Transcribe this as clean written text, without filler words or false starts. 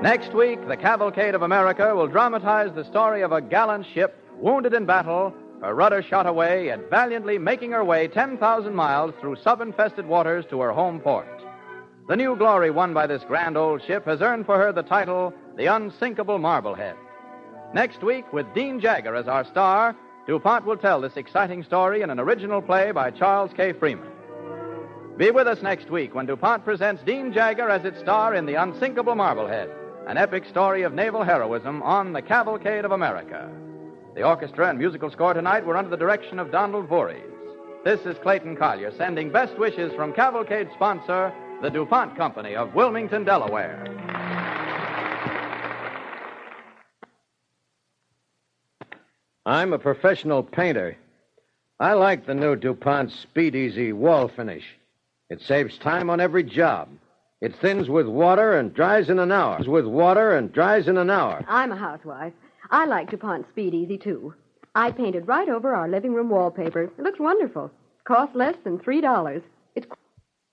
Next week, the Cavalcade of America will dramatize the story of a gallant ship wounded in battle, her rudder shot away, yet valiantly making her way 10,000 miles through sub-infested waters to her home port. The new glory won by this grand old ship has earned for her the title, The Unsinkable Marblehead. Next week, with Dean Jagger as our star, DuPont will tell this exciting story in an original play by Charles K. Freeman. Be with us next week when DuPont presents Dean Jagger as its star in The Unsinkable Marblehead, an epic story of naval heroism on the Cavalcade of America. The orchestra and musical score tonight were under the direction of Donald Voorhees. This is Clayton Collier sending best wishes from Cavalcade sponsor, the DuPont Company of Wilmington, Delaware. I'm a professional painter. I like the new DuPont Speed Easy wall finish. It saves time on every job. It thins with water and dries in an hour. I'm a housewife. I like DuPont Speed Easy, too. I painted right over our living room wallpaper. It looks wonderful. Cost less than $3. It's